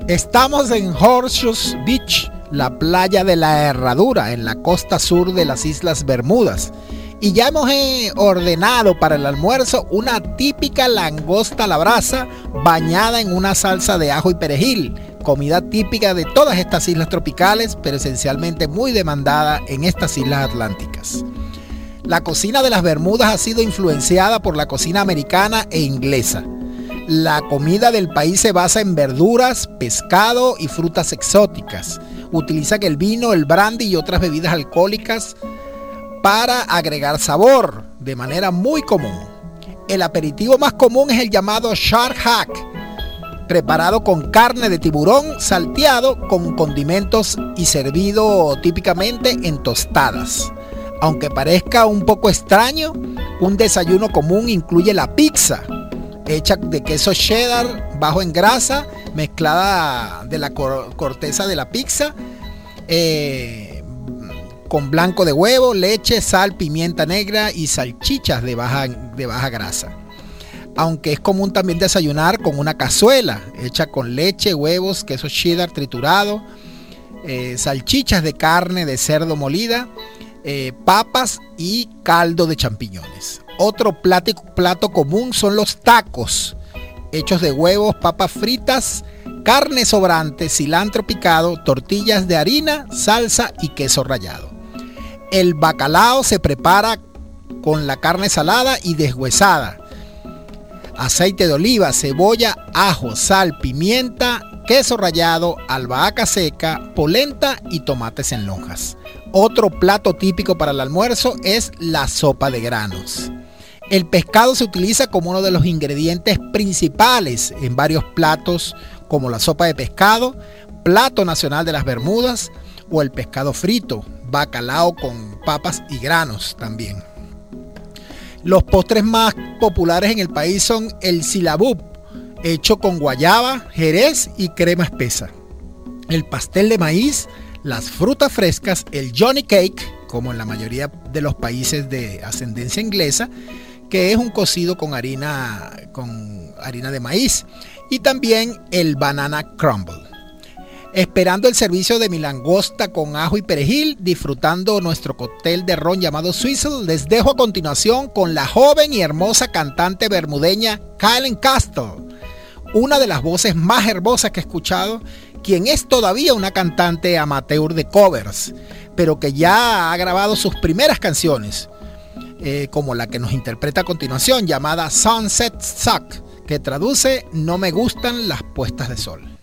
Estamos en Horseshoe Beach, la playa de la Herradura, en la costa sur de las Islas Bermudas. Y ya hemos ordenado para el almuerzo una típica langosta a la brasa bañada en una salsa de ajo y perejil, comida típica de todas estas islas tropicales, pero esencialmente muy demandada en estas islas atlánticas. La cocina de las Bermudas ha sido influenciada por la cocina americana e inglesa. La comida del país se basa en verduras, pescado y frutas exóticas. Utilizan el vino, el brandy y otras bebidas alcohólicas para agregar sabor de manera muy común. El aperitivo más común es el llamado shark hack, preparado con carne de tiburón salteado con condimentos y servido típicamente en tostadas. Aunque parezca un poco extraño, un desayuno común incluye la pizza, hecha de queso cheddar bajo en grasa, mezclada de la corteza de la pizza, con blanco de huevo, leche, sal, pimienta negra y salchichas de baja grasa. Aunque es común también desayunar con una cazuela hecha con leche, huevos, queso cheddar triturado, salchichas de carne de cerdo molida, papas y caldo de champiñones. Otro plato común son los tacos, hechos de huevos, papas fritas, carne sobrante, cilantro picado, tortillas de harina, salsa y queso rallado. El bacalao se prepara con la carne salada y deshuesada, aceite de oliva, cebolla, ajo, sal, pimienta, queso rallado, albahaca seca, polenta y tomates en lonjas. Otro plato típico para el almuerzo es la sopa de granos. El pescado se utiliza como uno de los ingredientes principales en varios platos, como la sopa de pescado, plato nacional de las Bermudas, o el pescado frito, bacalao con papas y granos también. Los postres más populares en el país son el silabub, hecho con guayaba, jerez y crema espesa, el pastel de maíz, las frutas frescas, el Johnny Cake, como en la mayoría de los países de ascendencia inglesa, que es un cocido con harina de maíz, y también el banana crumble. Esperando el servicio de mi langosta con ajo y perejil, disfrutando nuestro cóctel de ron llamado Swizzle, les dejo a continuación con la joven y hermosa cantante bermudeña Kylie Castle, una de las voces más hermosas que he escuchado, quien es todavía una cantante amateur de covers, pero que ya ha grabado sus primeras canciones, como la que nos interpreta a continuación, llamada Sunset Suck, que traduce "No me gustan las puestas de sol".